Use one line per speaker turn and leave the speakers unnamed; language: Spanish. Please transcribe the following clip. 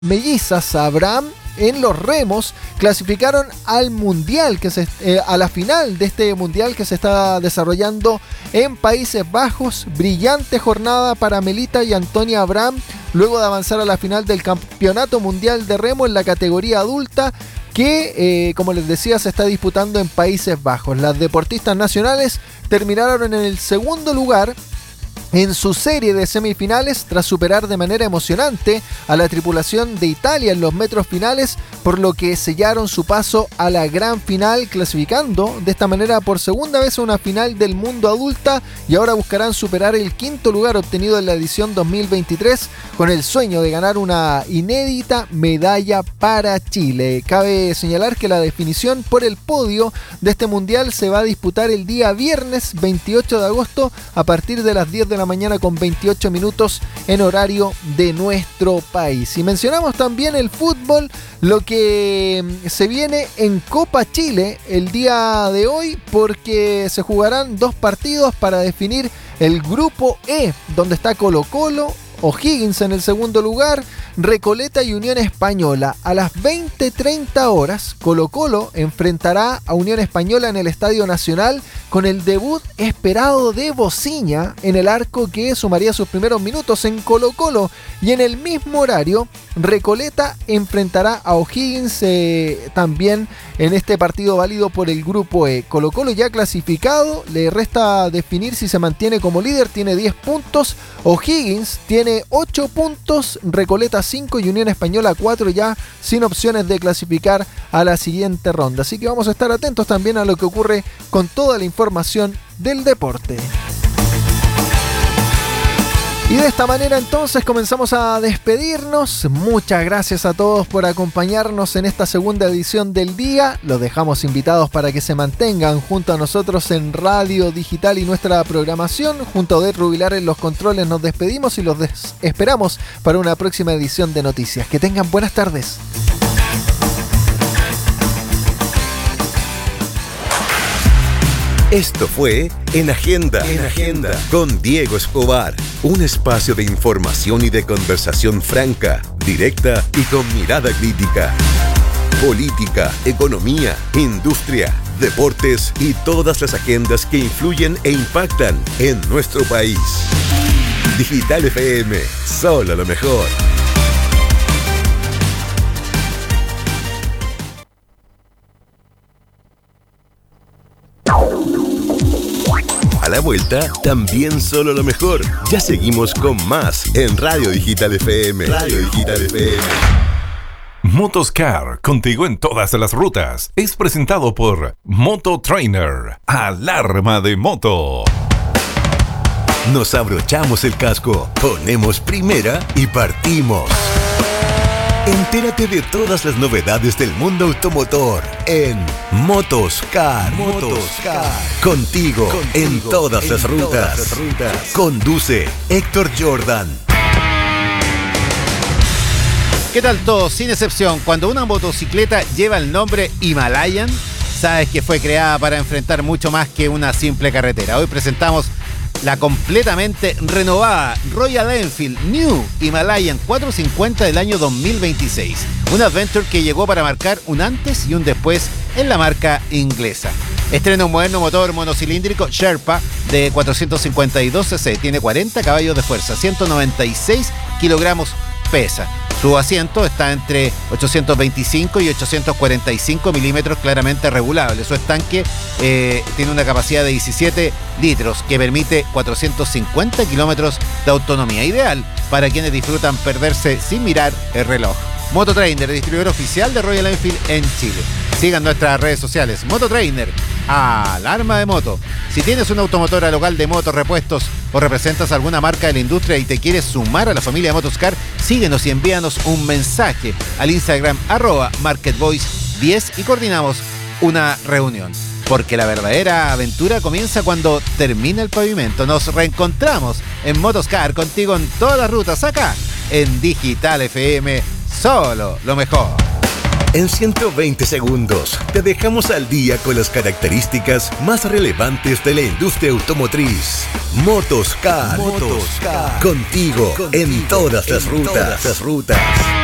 mellizas Abraham en los remos clasificaron al mundial a la final de este mundial que se está desarrollando en Países Bajos. Brillante jornada para Melita y Antonia Abraham luego de avanzar a la final del Campeonato Mundial de Remo en la categoría adulta que, como les decía, se está disputando en Países Bajos. Las deportistas nacionales terminaron en el segundo lugar en su serie de semifinales tras superar de manera emocionante a la tripulación de Italia en los metros finales, por lo que sellaron su paso a la gran final, clasificando de esta manera por segunda vez a una final del mundo adulta, y ahora buscarán superar el quinto lugar obtenido en la edición 2023 con el sueño de ganar una inédita medalla para Chile. Cabe señalar que la definición por el podio de este mundial se va a disputar el día viernes 28 de agosto a partir de las 10 de la mañana con 28 minutos en horario de nuestro país. Y mencionamos también el fútbol, lo que se viene en Copa Chile el día de hoy, porque se jugarán dos partidos para definir el grupo E, donde está Colo-Colo, O'Higgins en el segundo lugar, Recoleta y Unión Española. A las 20:30 horas, Colo-Colo enfrentará a Unión Española en el Estadio Nacional con el debut esperado de Bociña en el arco, que sumaría sus primeros minutos en Colo-Colo. Y en el mismo horario, Recoleta enfrentará a O'Higgins también en este partido válido por el grupo E. Colo-Colo ya clasificado, le resta definir si se mantiene como líder, tiene 10 puntos. O'Higgins tiene 8 puntos, Recoleta 5 y Unión Española 4, ya sin opciones de clasificar a la siguiente ronda. Así que vamos a estar atentos también a lo que ocurre con toda la información del deporte. Y de esta manera entonces comenzamos a despedirnos. Muchas gracias a todos por acompañarnos en esta segunda edición del día. Los dejamos invitados para que se mantengan junto a nosotros en Radio Digital y nuestra programación. Junto a Odette Rubilar en los controles nos despedimos y los esperamos para una próxima edición de Noticias. Que tengan buenas tardes.
Esto fue En Agenda, con Diego Escobar, un espacio de información y de conversación franca, directa y con mirada crítica. Política, economía, industria, deportes y todas las agendas que influyen e impactan en nuestro país. Digital FM, solo lo mejor. A la vuelta, también solo lo mejor. Ya seguimos con más en Radio Digital FM.
Motoscar, contigo en todas las rutas. Es presentado por Moto Trainer, alarma de moto.
Nos abrochamos el casco, ponemos primera y partimos. Entérate de todas las novedades del mundo automotor en Motoscar. Contigo en todas las rutas. Conduce Héctor Jordan.
¿Qué tal todos? Sin excepción, cuando una motocicleta lleva el nombre Himalayan, sabes que fue creada para enfrentar mucho más que una simple carretera. Hoy presentamos la completamente renovada Royal Enfield New Himalayan 450 del año 2026. Un Adventure que llegó para marcar un antes y un después en la marca inglesa. Estrena un moderno motor monocilíndrico Sherpa de 452 cc. Tiene 40 caballos de fuerza, 196 kilogramos pesa. Su asiento está entre 825 y 845 milímetros, claramente regulable. Su estanque tiene una capacidad de 17 litros que permite 450 kilómetros de autonomía. Ideal para quienes disfrutan perderse sin mirar el reloj. Mototrainer, distribuidor oficial de Royal Enfield en Chile. Sigan nuestras redes sociales. Mototrainer, alarma de moto. Si tienes una automotora local de motos, repuestos o representas alguna marca de la industria y te quieres sumar a la familia Motoscar, síguenos y envíanos un mensaje al Instagram @MarketVoice10 y coordinamos una reunión. Porque la verdadera aventura comienza cuando termina el pavimento. Nos reencontramos en Motoscar, contigo en todas las rutas, acá en Digital FM. Solo lo mejor.
En 120 segundos te dejamos al día con las características más relevantes de la industria automotriz. Motoscar. Contigo en todas las rutas.